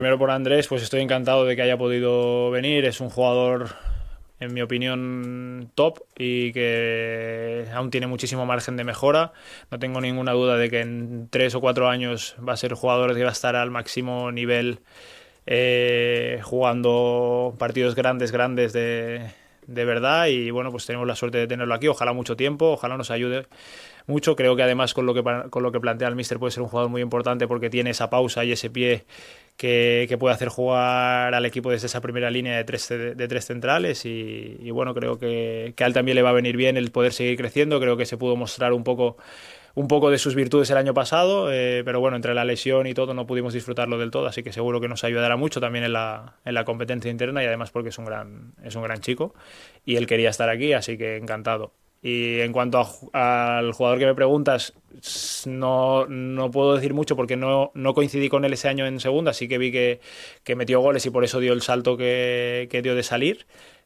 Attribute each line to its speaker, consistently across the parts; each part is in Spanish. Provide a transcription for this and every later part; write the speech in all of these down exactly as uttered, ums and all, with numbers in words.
Speaker 1: Primero por Andrés, pues estoy encantado de que haya podido venir. Es un jugador, en mi opinión, top y que aún tiene muchísimo margen de mejora. No tengo ninguna duda de que en tres o cuatro años va a ser jugador que va a estar al máximo nivel, eh, jugando partidos grandes, grandes de, de verdad. Y bueno, pues tenemos la suerte de tenerlo aquí. Ojalá mucho tiempo, ojalá nos ayude mucho. Creo que además con lo que, con lo que plantea el míster puede ser un jugador muy importante porque tiene esa pausa y ese pie que, que puede hacer jugar al equipo desde esa primera línea de tres, de, de tres centrales y, y bueno, creo que, que a él también le va a venir bien el poder seguir creciendo. Creo que se pudo mostrar un poco un poco de sus virtudes el año pasado, eh, pero bueno, entre la lesión y todo no pudimos disfrutarlo del todo, así que seguro que nos ayudará mucho también en la, en la competencia interna y además porque es un gran, es un gran chico y él quería estar aquí, así que encantado. Y en cuanto a, al jugador que me preguntas, no, no puedo decir mucho porque no, no coincidí con él ese año en segunda, sí que vi que, que metió goles y por eso dio el salto que, que dio de salir.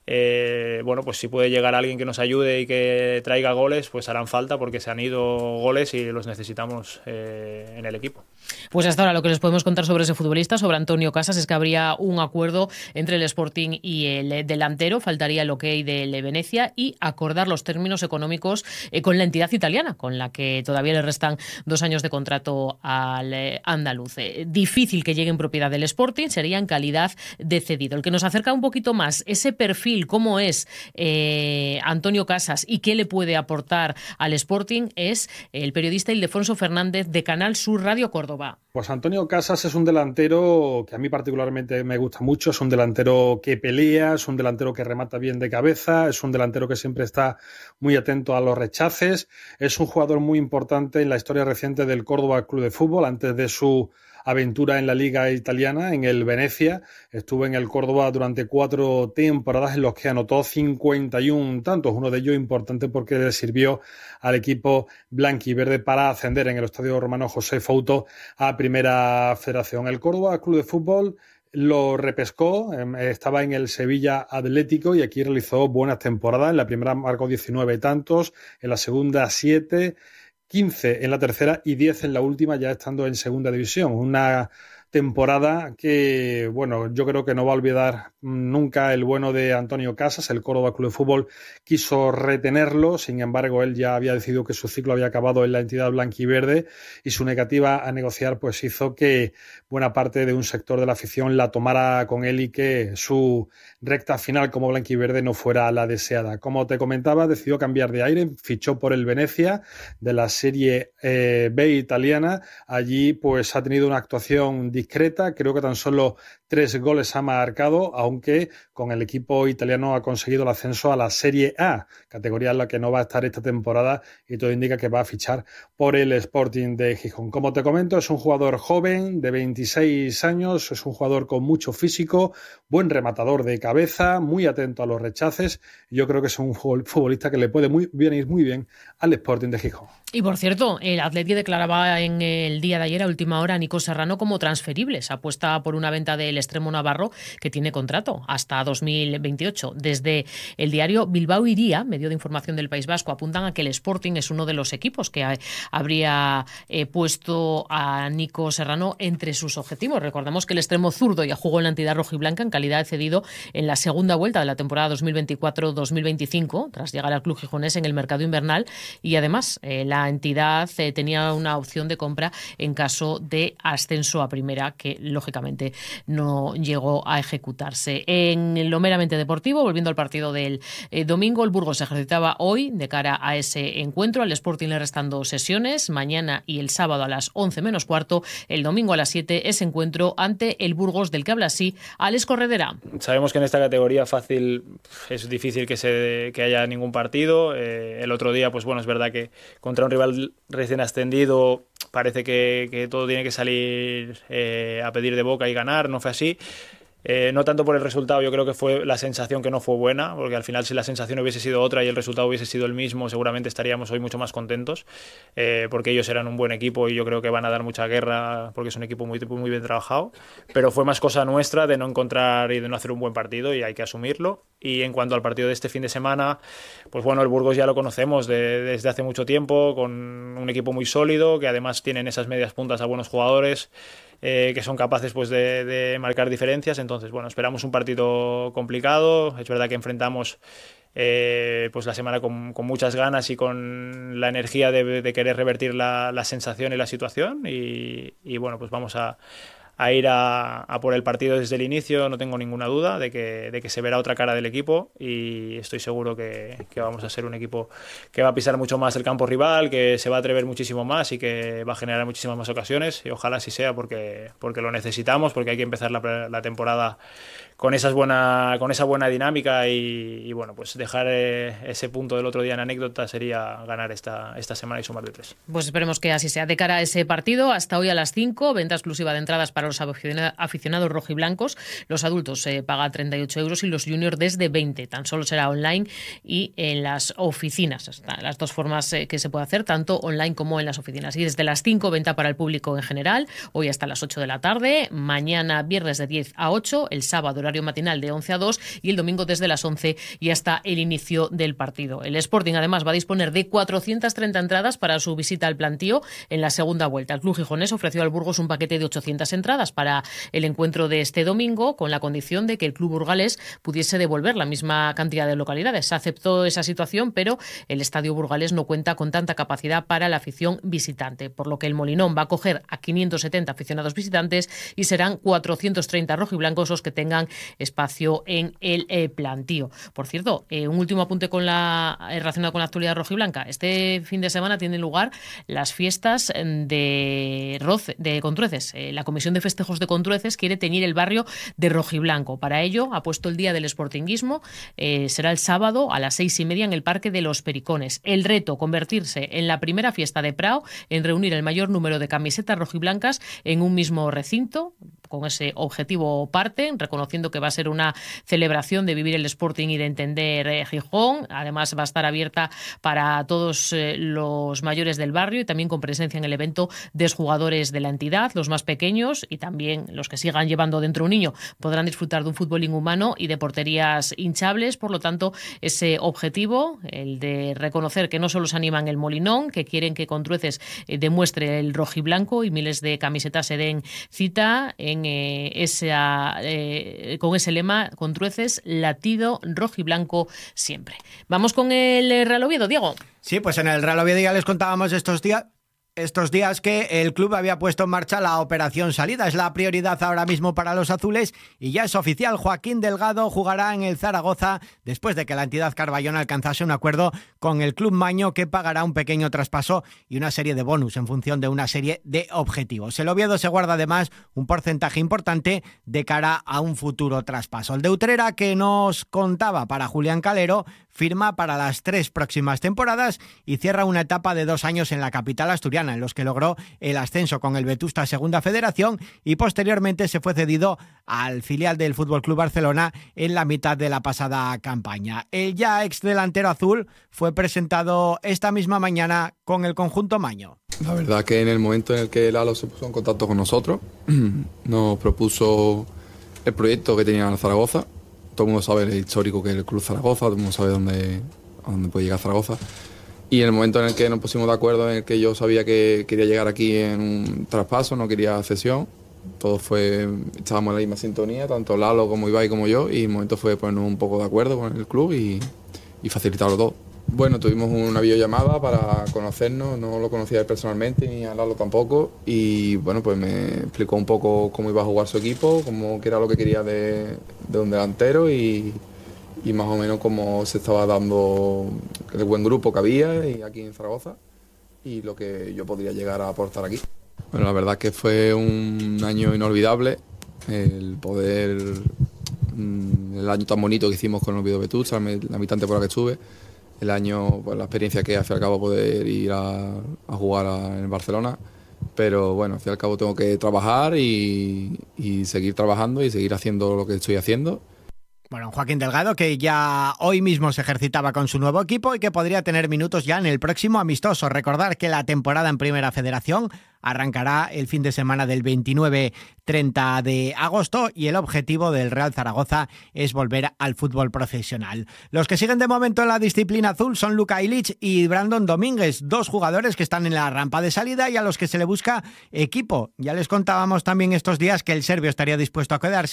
Speaker 1: Eh, bueno, pues si puede llegar alguien que nos ayude y que traiga goles, pues harán falta porque se han ido goles y los necesitamos eh, en el equipo.
Speaker 2: Pues hasta ahora lo que les podemos contar sobre ese futbolista, sobre Antonio Casas, es que habría un acuerdo entre el Sporting y el delantero, faltaría el ok del Venecia y acordar los términos económicos eh, con la entidad italiana, con la que todavía le restan dos años de contrato al eh, andaluz. Eh, difícil que llegue en propiedad del Sporting, sería en calidad de cedido. El que nos acerca un poquito más, ese perfil, cómo es eh, Antonio Casas y qué le puede aportar al Sporting, es el periodista Ildefonso Fernández de Canal Sur Radio Córdoba.
Speaker 3: Pues Antonio Casas es un delantero que a mí particularmente me gusta mucho, es un delantero que pelea, es un delantero que remata bien de cabeza, es un delantero que siempre está muy atento a los rechaces, es un jugador muy importante en la historia reciente del Córdoba Club de Fútbol. Antes de su aventura en la Liga Italiana, en el Venecia, estuvo en el Córdoba durante cuatro temporadas en los que anotó cincuenta y uno tantos, uno de ellos importante porque le sirvió al equipo blanquiverde para ascender en el Estadio Romano José Fouto a Primera Federación. El Córdoba Club de Fútbol lo repescó, estaba en el Sevilla Atlético y aquí realizó buenas temporadas. En la primera marcó diecinueve tantos, en la segunda siete, quince en la tercera y diez en la última, ya estando en segunda división. Una temporada que, bueno, yo creo que no va a olvidar nunca el bueno de Antonio Casas. El Córdoba Club de Fútbol quiso retenerlo, sin embargo él ya había decidido que su ciclo había acabado en la entidad blanquiverde y su negativa a negociar pues hizo que buena parte de un sector de la afición la tomara con él y que su recta final como blanquiverde no fuera la deseada. Como te comentaba, decidió cambiar de aire, fichó por el Venecia de la Serie eh, B italiana. Allí pues ha tenido una actuación discreta, creo que tan solo tres goles ha marcado, aunque con el equipo italiano ha conseguido el ascenso a la Serie A, categoría en la que no va a estar esta temporada y todo indica que va a fichar por el Sporting de Gijón. Como te comento, es un jugador joven de veintiséis años, es un jugador con mucho físico, buen rematador de cabeza, muy atento a los rechaces. Yo creo que es un futbolista que le puede muy bien ir muy bien al Sporting de Gijón.
Speaker 2: Y por cierto, el Atleti declaraba en el día de ayer a última hora a Nico Serrano como transferible. Se apuesta por una venta del extremo navarro que tiene contrato hasta dos mil veintiocho. Desde el diario Bilbao Iría, medio de información del País Vasco, apuntan a que el Sporting es uno de los equipos que habría eh, puesto a Nico Serrano entre sus objetivos. Recordemos que el extremo zurdo ya jugó en la entidad rojiblanca en calidad de cedido en la segunda vuelta de la temporada dos mil veinticuatro dos mil veinticinco, tras llegar al club gijonés en el mercado invernal, y además eh, la entidad eh, tenía una opción de compra en caso de ascenso a primera, que lógicamente no llegó a ejecutarse. En lo meramente deportivo, volviendo al partido del eh, domingo, el Burgos se ejercitaba hoy de cara a ese encuentro. Al Sporting le restan dos sesiones, mañana y el sábado a las once menos cuarto, el domingo a las siete, ese encuentro ante el Burgos, del que habla así Alex Corredera.
Speaker 1: Sabemos que en esta categoría fácil es difícil que, se, que haya ningún partido. Eh, el otro día, pues bueno, es verdad que contra un rival recién ascendido parece que, que todo tiene que salir eh, a pedir de boca y ganar. No fue así. Eh, no tanto por el resultado, yo creo que fue la sensación que no fue buena, porque al final si la sensación hubiese sido otra y el resultado hubiese sido el mismo, seguramente estaríamos hoy mucho más contentos, eh, porque ellos eran un buen equipo y yo creo que van a dar mucha guerra porque es un equipo muy, muy bien trabajado, pero fue más cosa nuestra de no encontrar y de no hacer un buen partido y hay que asumirlo. Y en cuanto al partido de este fin de semana, pues bueno, el Burgos ya lo conocemos de, desde hace mucho tiempo, con un equipo muy sólido, que además tienen esas medias puntas a buenos jugadores. eh, que son capaces pues de, de marcar diferencias. Entonces, bueno, esperamos un partido complicado. Es verdad que enfrentamos eh, pues la semana con, con muchas ganas y con la energía de, de querer revertir la, la sensación y la situación, y, y bueno, pues vamos a a ir a, a por el partido desde el inicio. No tengo ninguna duda de que, de que se verá otra cara del equipo, y estoy seguro que, que vamos a ser un equipo que va a pisar mucho más el campo rival, que se va a atrever muchísimo más y que va a generar muchísimas más ocasiones, y ojalá así sea, porque, porque lo necesitamos, porque hay que empezar la, la temporada con, esas buena, con esa buena dinámica, y, y bueno, pues dejar eh, ese punto del otro día en anécdota sería ganar esta, esta semana y sumar de tres.
Speaker 2: Pues esperemos que así sea. De cara a ese partido, hasta hoy a las cinco, venta exclusiva de entradas para los aficionados rojiblancos. Los adultos se eh, pagan treinta y ocho euros y los juniors desde veinte. Tan solo será online y en las oficinas. Están las dos formas eh, que se puede hacer, tanto online como en las oficinas. Y desde las cinco, venta para el público en general. Hoy hasta las ocho de la tarde. Mañana viernes de diez a ocho. El sábado horario matinal de once a dos. Y el domingo desde las once y hasta el inicio del partido. El Sporting además va a disponer de cuatrocientas treinta entradas para su visita al plantío en la segunda vuelta. El club gijonés ofreció al Burgos un paquete de ochocientas entradas para el encuentro de este domingo, con la condición de que el club burgalés pudiese devolver la misma cantidad de localidades. Se aceptó esa situación, pero el estadio burgalés no cuenta con tanta capacidad para la afición visitante, por lo que el Molinón va a acoger a quinientos setenta aficionados visitantes y serán cuatrocientos treinta rojiblancos los que tengan espacio en el eh, plantío. Por cierto, eh, un último apunte con la, eh, relacionado con la actualidad rojiblanca. Este fin de semana tienen lugar las fiestas de, Roce, de Contrueces. Eh, la Comisión de Festejos de Contrueces quiere teñir el barrio de rojiblanco. Para ello ha puesto el día del sportinguismo. Eh, será el sábado a las seis y media en el Parque de los Pericones. El reto, convertirse en la primera fiesta de Prao en reunir el mayor número de camisetas rojiblancas en un mismo recinto. Con ese objetivo parten, reconociendo que va a ser una celebración de vivir el Sporting y de entender eh, Gijón. Además va a estar abierta para todos eh, los mayores del barrio, y también con presencia en el evento de jugadores de la entidad, los más pequeños y también los que sigan llevando dentro un niño podrán disfrutar de un fútbol inhumano y de porterías hinchables. Por lo tanto, ese objetivo, el de reconocer que no solo se animan el Molinón, que quieren que Contrueces eh, demuestre el rojiblanco y miles de camisetas se den cita en eh, esa, eh, con ese lema: Contrueces, latido rojiblanco siempre. Vamos con el Real Oviedo, Diego.
Speaker 4: Sí, pues en el Real Oviedo ya les contábamos estos días Estos días que el club había puesto en marcha la operación salida. Es la prioridad ahora mismo para los azules y ya es oficial. Joaquín Delgado jugará en el Zaragoza después de que la entidad carballona alcanzase un acuerdo con el club maño, que pagará un pequeño traspaso y una serie de bonus en función de una serie de objetivos. El Oviedo se guarda además un porcentaje importante de cara a un futuro traspaso. El de Utrera, que nos contaba para Julián Calero, firma para las tres próximas temporadas y cierra una etapa de dos años en la capital asturiana, en los que logró el ascenso con el Vetusta a Segunda Federación y posteriormente se fue cedido al filial del F C Barcelona en la mitad de la pasada campaña. El ya ex delantero azul fue presentado esta misma mañana con el conjunto maño.
Speaker 5: La verdad que en el momento en el que Lalo se puso en contacto con nosotros, nos propuso el proyecto que tenía en Zaragoza. Todo el mundo sabe el histórico que es el Club Zaragoza, todo el mundo sabe dónde, a dónde puede llegar Zaragoza. Y en el momento en el que nos pusimos de acuerdo, en el que yo sabía que quería llegar aquí en un traspaso, no quería cesión, todo fue, estábamos en la misma sintonía, tanto Lalo como Ibai como yo, y el momento fue ponernos un poco de acuerdo con el club y, y facilitarlo todo. Bueno, tuvimos una videollamada para conocernos, no lo conocía él personalmente ni a Lalo tampoco, y bueno, pues me explicó un poco cómo iba a jugar su equipo, cómo que era lo que quería de, de un delantero y, y más o menos cómo se estaba dando el buen grupo que había y aquí en Zaragoza y lo que yo podría llegar a aportar aquí. Bueno, la verdad es que fue un año inolvidable, el poder, el año tan bonito que hicimos con el Oviedo Vetusta, la mitad temporada que estuve. El año, pues la experiencia que al fin y al cabo poder ir a, a jugar a, en Barcelona, pero bueno, al fin y al cabo tengo que trabajar y, y seguir trabajando y seguir haciendo lo que estoy haciendo.
Speaker 4: Bueno, Joaquín Delgado, que ya hoy mismo se ejercitaba con su nuevo equipo y que podría tener minutos ya en el próximo amistoso. Recordar que la temporada en Primera Federación arrancará el fin de semana del veintinueve treinta de agosto y el objetivo del Real Zaragoza es volver al fútbol profesional. Los que siguen de momento en la disciplina azul son Luka Ilić y Brandon Domínguez, dos jugadores que están en la rampa de salida y a los que se le busca equipo. Ya les contábamos también estos días que el serbio estaría dispuesto a quedarse